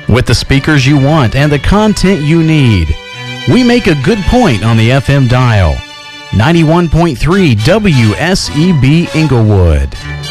with the speakers you want and the content you need. We make a good point on the FM dial. 91.3 WSEB Inglewood.